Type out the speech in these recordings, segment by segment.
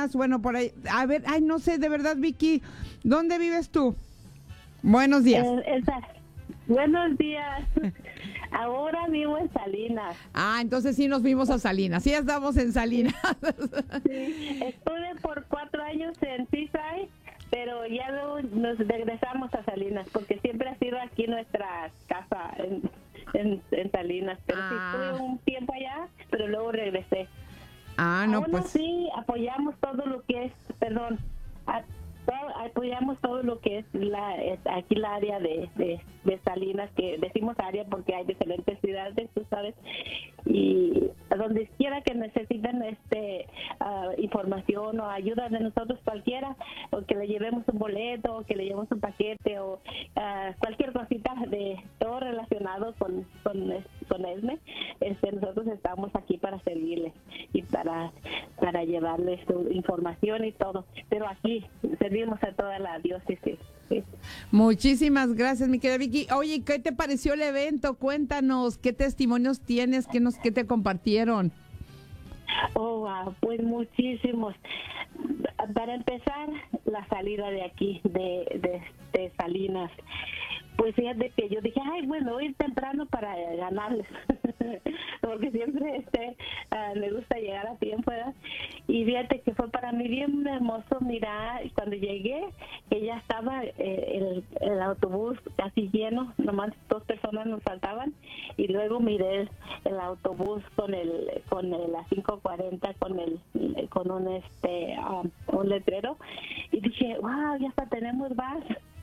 Salinas, bueno, por ahí. A ver, ay, no sé, de verdad, Vicky, ¿dónde vives tú? Buenos días. Buenos días. Ahora vivo en Salinas. Ah, entonces sí nos vimos a Salinas. Sí estamos en Salinas. Sí, estuve por 4 años en Seaside, pero ya luego nos regresamos a Salinas, porque siempre ha sido aquí nuestra casa en Salinas. Pero sí estuve un tiempo allá, pero luego regresé. Ah, no, Aún pues. así apoyamos todo lo que es, apoyamos todo lo que es aquí la área de Salinas, que decimos área porque hay diferentes ciudades, tú sabes, y a donde quiera que necesiten información o ayuda de nosotros cualquiera, o que le llevemos un boleto, o que le llevemos un paquete, o cualquier cosita de todo relacionado con ESME, nosotros estamos aquí para servirles y para llevarles su información y todo, pero aquí servimos a toda la diócesis. Sí. Muchísimas gracias, mi querida Vicky. Oye, ¿qué te pareció el evento? Cuéntanos, ¿qué testimonios tienes? ¿Qué te compartieron? Oh, wow, pues muchísimos. Para empezar, la salida de aquí, de Salinas. Pues fíjate que yo dije, ay, bueno, voy temprano para ganarles, porque siempre me gusta llegar a tiempo, ¿verdad? Y fíjate que fue para mí bien hermoso mirar cuando llegué, que ya estaba el autobús casi lleno, nomás 2 personas nos faltaban, y luego miré el autobús con la 540 con un letrero, y dije, wow, ya hasta tenemos bus.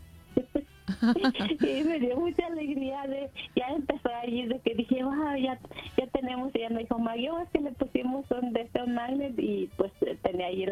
Y me dio mucha alegría ya empezó allí de que dije, wow, ya tenemos. Y ella me dijo, Mayo, es que le pusimos un magnet, y pues tenía ahí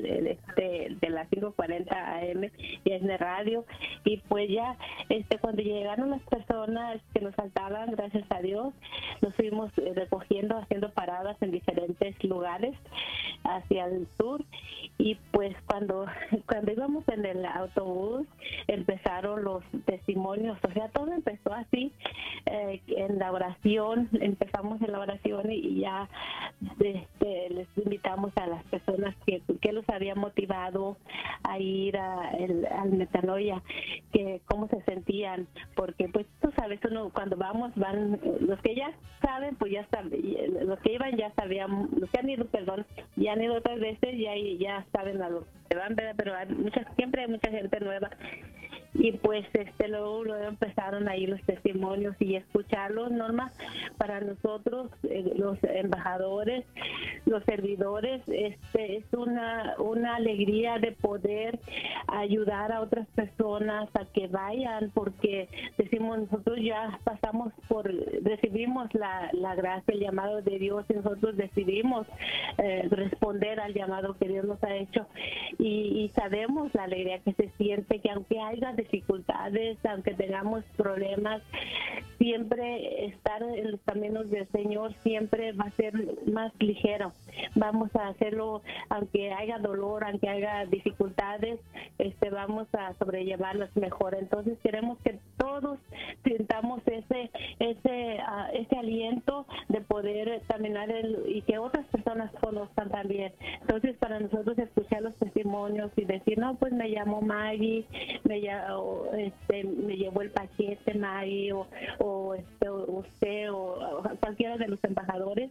de la 540 AM y es de radio. Y pues ya cuando llegaron las personas que nos faltaban, gracias a Dios, nos fuimos recogiendo, haciendo paradas en diferentes lugares hacia el sur. Y pues cuando íbamos en el autobús, empezaron los testimonios, o sea, todo empezó así, en la oración, empezamos en la oración y ya les invitamos a las personas que los había motivado a ir al Metanoia, que cómo se sentían, porque pues tú sabes, cuando van los que ya saben, pues ya saben, los que iban ya sabían, los que han ido, ya han ido otras veces, ya saben a lo que van, ¿verdad? Pero siempre hay mucha gente nueva. Y pues luego empezaron ahí los testimonios y escucharlos, Norma, para nosotros, los embajadores, los servidores, es una alegría de poder ayudar a otras personas a que vayan, porque decimos, nosotros ya recibimos la gracia, el llamado de Dios, y nosotros decidimos responder al llamado que Dios nos ha hecho, y sabemos la alegría que se siente, que aunque haya dificultades, aunque tengamos problemas, siempre estar en los caminos del Señor siempre va a ser más ligero. Vamos a hacerlo, aunque haya dolor, aunque haya dificultades, vamos a sobrellevarlas mejor. Entonces queremos que todos sintamos ese aliento de poder caminar y que otras personas conozcan también. Entonces para nosotros escuchar los testimonios y decir, no, pues me llamó Maggie, me llevó el paquete Maggie, o usted o cualquiera de los embajadores,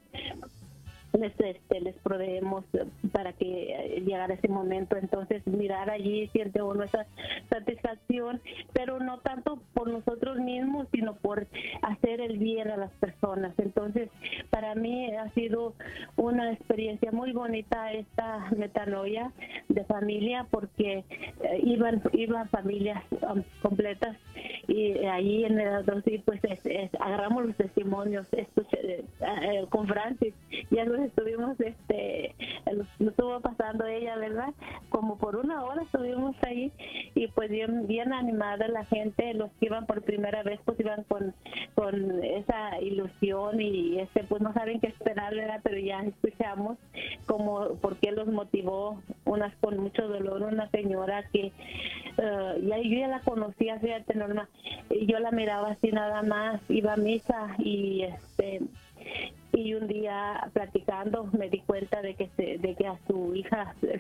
les proveemos para que llegara ese momento. Entonces mirar allí siente uno esa satisfacción, pero no tanto por nosotros mismos, sino por hacer el bien a las personas. Entonces para mí ha sido una experiencia muy bonita esta metanoia de familia, porque iban familias completas, y ahí en el pues agarramos los testimonios, con Francis, ya nos estuvimos, nos estuvo pasando ella, ¿verdad? Como por 1 hora estuvimos ahí, y pues bien animada la gente, los que iban por primera vez, pues iban con esa ilusión, y pues no saben qué esperar, ¿verdad? Pero ya escuchamos como por qué los motivó, unas con mucho dolor, una señora que yo ya la conocía, fíjate, Norma, yo la miraba así nada más, iba a misa, y un día platicando me di cuenta de que a su hija